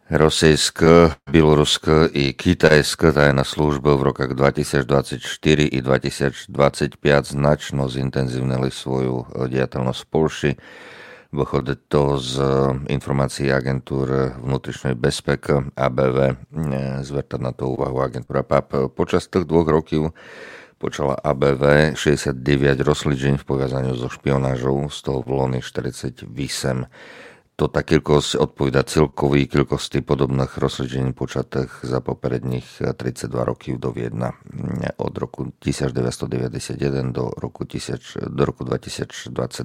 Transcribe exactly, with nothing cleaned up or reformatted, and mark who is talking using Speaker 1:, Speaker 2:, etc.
Speaker 1: Российско, белорусско и китайско tajná služba v rokoch dvetisícdvadsaťštyri i dvetisícdvadsaťpäť značno zintenzívnili svoju diateľnosť v Polši. Vychádza to z informácií agentúr vnútričnej bezpeky á bé vé. Zverta na to úvahu agentúra pé á pé. Počas tých dvoch rokov počala á bé vé šesťdesiatdeväť rozsledžení v poviazaniu so špionážou, z toho v loni štyridsaťosem. To tak kількosť odpoveda celkový kількості podobných rozsledžení počatých za popredných tridsaťdva rokov do Viedna od roku devätnásťstodeväťdesiatjeden do roku, tisíc, do roku dvetisícdvadsaťdva.